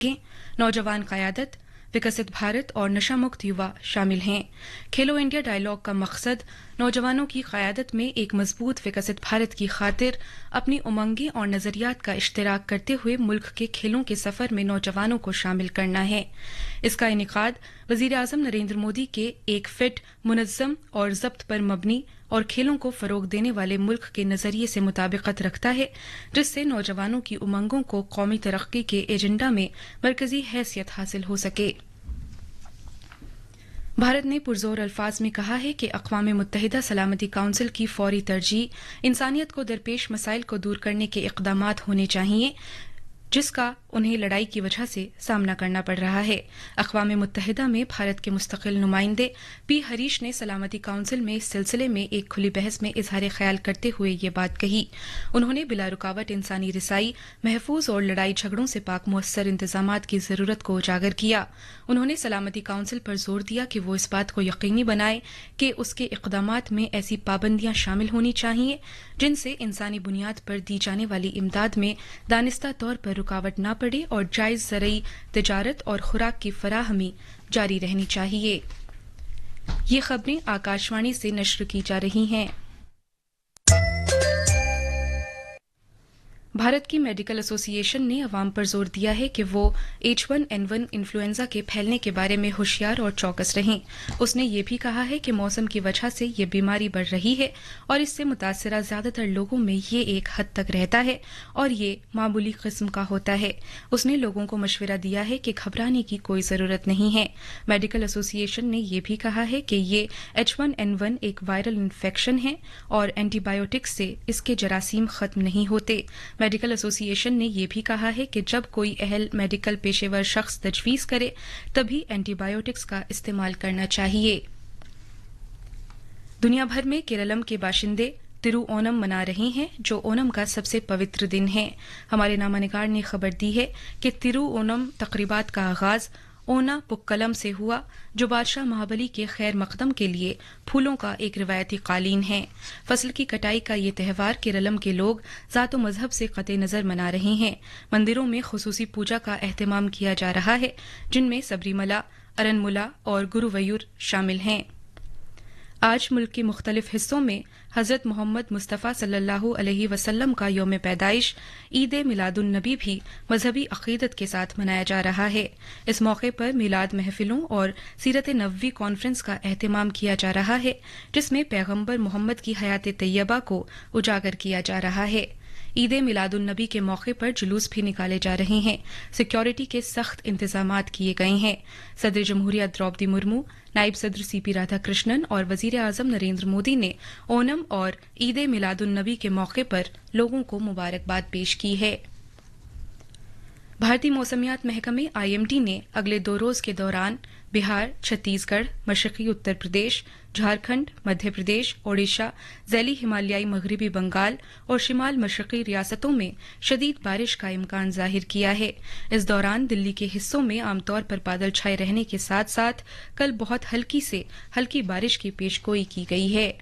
के नौजवान क़यादत, विकसित भारत और नशा मुक्त युवा शामिल हैं। खेलो इंडिया डायलॉग का मकसद नौजवानों की क़यादत में एक मजबूत विकसित भारत की खातिर अपनी उमंगें और नज़रियात का इश्तिराक करते हुए मुल्क के खेलों के सफ़र में नौजवानों को शामिल करना है। इसका इनेकाद वज़ीर आज़म नरेंद्र मोदी के एक फिट, मुनज़्ज़म और ज़ब्त पर मबनी और खेलों को फ़रोग़ देने वाले मुल्क के नज़रिए से मुताबिकत रखता है, जिससे नौजवानों की उमंगों को कौमी तरक्की के एजेंडा में मरकज़ी हैसियत हासिल हो सके। भारत ने पुरजोर अल्फाज में कहा है कि अक़वाम मुत्तहिदा सलामती काउंसिल की फौरी तरजीह इंसानियत को दरपेश मसाइल को दूर करने के इक़दामात होने चाहिए, जिसका उन्हें लड़ाई की वजह से सामना करना पड़ रहा है। अक़वाम मुत्तहिदा में भारत के मुस्तक़िल नुमाइंदे पी हरीश ने सलामती काउंसिल में इस सिलसिले में एक खुली बहस में इजहार ख्याल करते हुए ये बात कही। उन्होंने बिला रुकावट इंसानी रिसाई, महफूज और लड़ाई झगड़ों से पाक मुअस्सर इंतजामात की ज़रूरत को उजागर किया। उन्होंने सलामती काउंसिल पर जोर दिया कि वो इस बात को यकीनी बनाए कि उसके इक़दामात में ऐसी पाबंदियां शामिल होनी चाहिए जिनसे इंसानी बुनियाद पर दी जाने वाली इमदाद में दानिस्ता तौर पर रुकावट न पड़े और जायज़ ज़रई तिजारत और खुराक की फराहमी जारी रहनी चाहिए। ये खबरें आकाशवाणी से नश्र की जा रही हैं। भारत की मेडिकल एसोसिएशन ने अवाम पर जोर दिया है कि वो H1N1 इन्फ्लुएंजा के फैलने के बारे में होशियार और चौकस रहें। उसने ये भी कहा है कि मौसम की वजह से ये बीमारी बढ़ रही है और इससे मुतासरा ज्यादातर लोगों में ये एक हद तक रहता है और ये मामूली किस्म का होता है। उसने लोगों को मशवरा दिया है कि घबराने की कोई जरूरत नहीं है। मेडिकल एसोसिएशन ने यह भी कहा है कि ये H1N1 एक वायरल इन्फेक्शन है और एंटीबायोटिक्स से इसके जरासीम खत्म नहीं होते। मेडिकल एसोसिएशन ने यह भी कहा है कि जब कोई अहल मेडिकल पेशेवर शख्स तजवीज़ करे तभी एंटीबायोटिक्स का इस्तेमाल करना चाहिए। दुनिया भर में केरलम के बाशिंदे तिरुओनम मना रहे हैं, जो ओनम का सबसे पवित्र दिन है। हमारे नामानिगार ने खबर दी है कि तिरुओनम तकरीबात का आगाज ओना पुक्कलम से हुआ, जो बादशाह महाबली के खैर मकदम के लिए फूलों का एक रिवायती कालीन है। फसल की कटाई का ये त्यौहार केरलम के लोग ज़ात व मजहब से कते नज़र मना रहे हैं। मंदिरों में खुसूसी पूजा का एहतमाम किया जा रहा है, जिनमें सबरीमला, अरनमुला और गुरुवयूर शामिल हैं। आज मुल्क के मुख्तलिफ हिस्सों में हज़रत मोहम्मद मुस्तफ़ा सल्लल्लाहु अलैहि वसल्लम का यौम पैदाइश ईद मिलादुन नबी भी मजहबी अक़ीदत के साथ मनाया जा रहा है। इस मौके पर मिलाद महफिलों और सीरत नबवी कॉन्फ्रेंस का एहतमाम किया जा रहा है, जिसमें पैगम्बर मोहम्मद की हयात तैयबा को उजागर किया जा रहा है। ईद मिलादुन नबी के मौके पर जुलूस भी निकाले जा रहे हैं। सिक्योरिटी के सख्त इंतजामात किए गए हैं। सदर जमहूरिया द्रौपदी मुर्मू, नायब सदर सीपी राधाकृष्णन और वजीर आजम नरेंद्र मोदी ने ओनम और ईद मिलादुन नबी के मौके पर लोगों को मुबारकबाद पेश की है। भारतीय मौसमियात महकमे IMD ने अगले 2 रोज के दौरान बिहार, छत्तीसगढ़, मशरकी उत्तर प्रदेश, झारखंड, मध्य प्रदेश, ओडिशा, ज़ैली हिमालयाई मगरबी बंगाल और शिमाल मशरकी रियासतों में शदीद बारिश का इम्कान जाहिर किया है। इस दौरान दिल्ली के हिस्सों में आमतौर पर बादल छाए रहने के साथ साथ कल बहुत हल्की से हल्की बारिश की पेशगोई की गई है।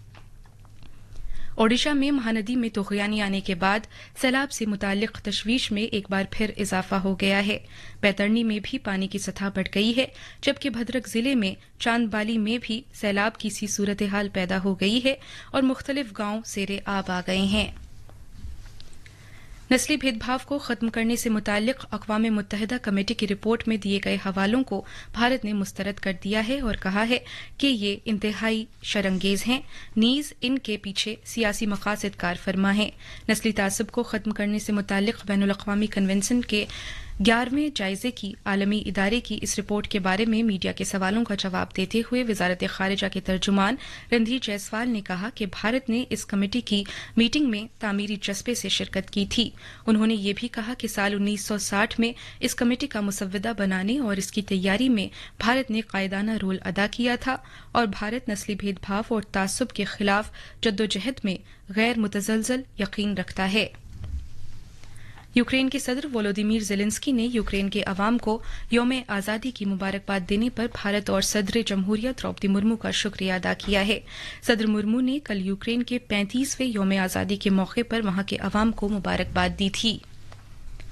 ओडिशा में महानदी में तुग़यानी आने के बाद सैलाब से मुताल्लिक तशवीश में एक बार फिर इजाफा हो गया है। बैतरनी में भी पानी की सतह बढ़ गई है, जबकि भद्रक जिले में चांदबाली में भी सैलाब की सी सूरत हाल पैदा हो गई है और मुख्तलिफ गांव सेरे आब आ गए हैं। नस्ली भेदभाव को खत्म करने से मुताल्लिक अक़वाम मुत्तहिदा कमेटी की रिपोर्ट में दिए गए हवालों को भारत ने मुस्तरद कर दिया है और कहा है कि ये इंतहाई शर्मंगेज हैं, नीज इनके पीछे सियासी मकासद कार फरमा है। नस्ली तासुब को खत्म करने से मुताल्लिक बैनुल अक़वामी कन्वेंशन के 11वें जायजे की आलमी इदारे की इस रिपोर्ट के बारे में मीडिया के सवालों का जवाब देते हुए वजारत खारिजा के तर्जुमान रणधीर जायसवाल ने कहा कि भारत ने इस कमेटी की मीटिंग में तामीरी जज्बे से शिरकत की थी। उन्होंने ये भी कहा कि साल 1960 में इस कमेटी का मुसव्वदा बनाने और इसकी तैयारी में भारत ने कायदाना रोल अदा किया था और भारत नस्ली भेदभाव और तासुब के खिलाफ जद्दोजहद में गैर मुतज़लज़ल यकीन रखता है। यूक्रेन के सदर वोलोदिमीर ज़ेलेंस्की ने यूक्रेन के अवाम को यौम आज़ादी की मुबारकबाद देने पर भारत और सदर जमहूरिया द्रौपदी मुर्मू का शुक्रिया अदा किया है। सदर मुर्मू ने कल यूक्रेन के 35वें यौम आज़ादी के मौके पर वहां के अवाम को मुबारकबाद दी थी।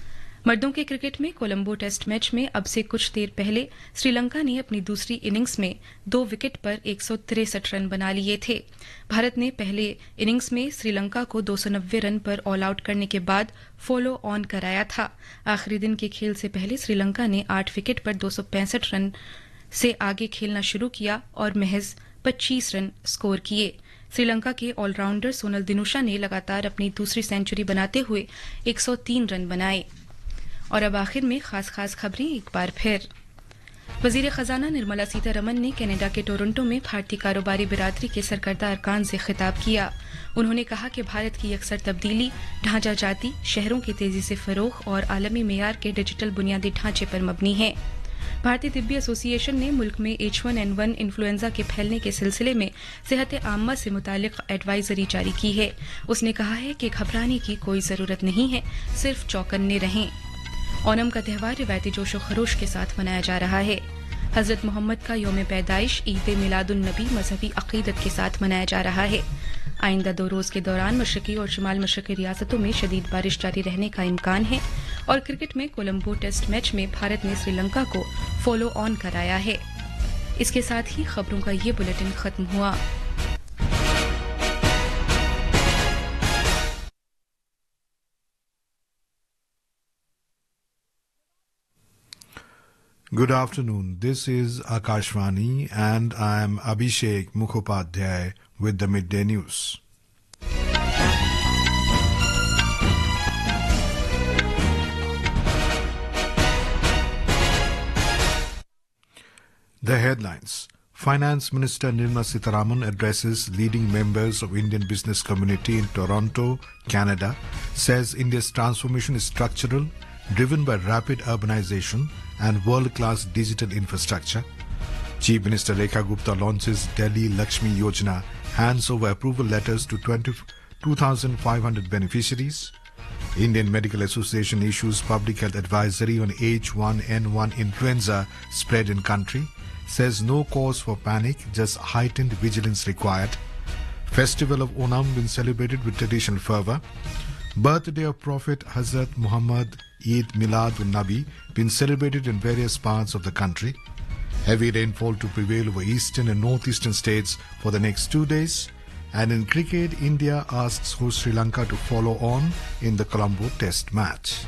मर्दों के क्रिकेट में कोलंबो टेस्ट मैच में अब से कुछ देर पहले श्रीलंका ने अपनी दूसरी इनिंग्स में 2 विकेट पर 163 रन बना लिए थे। भारत ने पहले इनिंग्स में श्रीलंका को 290 रन पर ऑल आउट करने के बाद फॉलो ऑन कराया था। आखिरी दिन के खेल से पहले श्रीलंका ने 8 विकेट पर 265 रन से आगे खेलना शुरू किया और महज 25 रन स्कोर किए। श्रीलंका के ऑलराउंडर सोनल दिनुशा ने लगातार अपनी दूसरी सेंचुरी बनाते हुए 103 रन बनाए। और अब आखिर में खास खबरें एक बार फिर। वजीर खजाना निर्मला सीतारमण ने कनाडा के टोरंटो में भारतीय कारोबारी बिरादरी के सरकर्दा अरकान से खिताब किया। उन्होंने कहा कि भारत की अक्सर तब्दीली ढांचा जाती, शहरों के तेजी से फरोग और आलमी मेयार के डिजिटल बुनियादी ढांचे पर मबनी है। भारतीय तिब्बी एसोसिएशन ने मुल्क में H1N1 इन्फ्लुएंजा के फैलने के सिलसिले में सेहत आम्मा से मुतालिक एडवाइजरी जारी की है। उसने कहा है कि घबराने की कोई जरूरत नहीं है, सिर्फ चौकन्ने रहें। ओणम का त्यौहार रिवायती जोशो खरोश के साथ मनाया जा रहा है। हजरत मोहम्मद का यौम पैदाइश ईद मिलादुन नबी मजहबी अकीदत के साथ मनाया जा रहा है। आइंदा 2 रोज के दौरान मशरकी और शुमाल मशरकी रियासतों में शदीद बारिश जारी रहने का इम्कान है। और क्रिकेट में कोलंबो टेस्ट मैच में भारत ने श्रीलंका को फॉलो ऑन कराया है। इसके साथ ही खबरों का ये बुलेटिन खत्म हुआ। Good afternoon. This is Akashvani and I am Abhishek Mukhopadhyay with the Midday News. The headlines. Finance Minister Nirmala Sitharaman addresses leading members of Indian business community in Toronto, Canada, says India's transformation is structural, driven by rapid urbanization and world-class digital infrastructure. Chief Minister Rekha Gupta launches Delhi Lakshmi Yojana, hands over approval letters to 2,500 beneficiaries. Indian Medical Association issues public health advisory on H1N1 influenza spread in country, says no cause for panic, just heightened vigilance required. Festival of Onam been celebrated with traditional fervor. Birthday of Prophet Hazrat Muhammad Eid Milad ul Nabi been celebrated in various parts of the country. Heavy rainfall to prevail over eastern and northeastern states for the next 2 days. And in cricket, India asks host Sri Lanka to follow on in the Colombo Test match.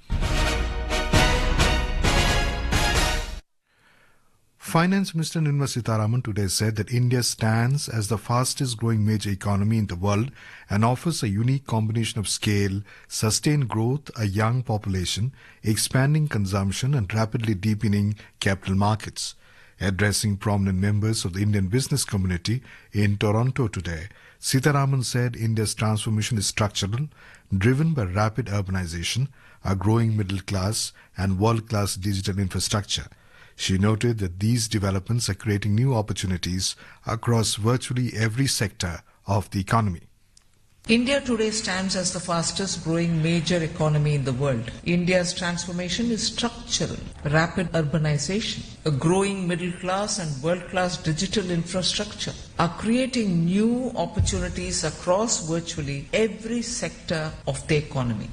Finance Minister Nirmala Sitharaman today said that India stands as the fastest growing major economy in the world and offers a unique combination of scale, sustained growth, a young population, expanding consumption and rapidly deepening capital markets. Addressing prominent members of the Indian business community in Toronto today, Sitharaman said India's transformation is structural, driven by rapid urbanization, a growing middle class and world-class digital infrastructure. She noted that these developments are creating new opportunities across virtually every sector of the economy. India today stands as the fastest growing major economy in the world. India's transformation is structural. Rapid urbanization, a growing middle class and world-class digital infrastructure are creating new opportunities across virtually every sector of the economy.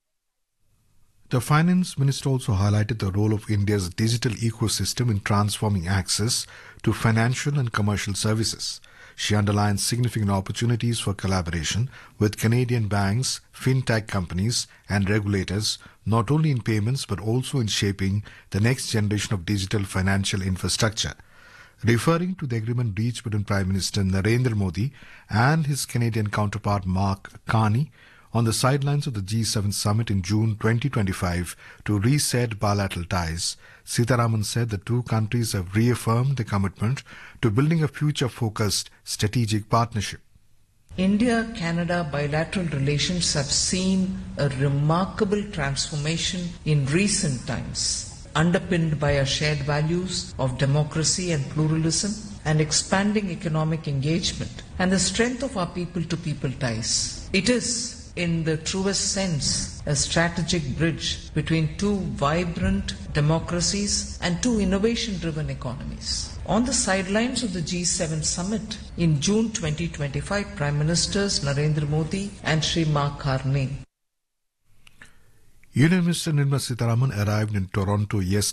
The Finance Minister also highlighted the role of India's digital ecosystem in transforming access to financial and commercial services. She underlined significant opportunities for collaboration with Canadian banks, fintech companies and regulators, not only in payments but also in shaping the next generation of digital financial infrastructure. Referring to the agreement reached between Prime Minister Narendra Modi and his Canadian counterpart Mark Carney on the sidelines of the G7 summit in June 2025 to reset bilateral ties, Sitharaman said the two countries have reaffirmed their commitment to building a future-focused strategic partnership. India-Canada bilateral relations have seen a remarkable transformation in recent times, underpinned by our shared values of democracy and pluralism and expanding economic engagement and the strength of our people-to-people ties. It is, in the truest sense, a strategic bridge between two vibrant democracies and two innovation-driven economies. On the sidelines of the G7 summit in June 2025, Prime Ministers Narendra Modi and Sri Mark Carney. Union Minister Nirmala Sitharaman arrived in Toronto yesterday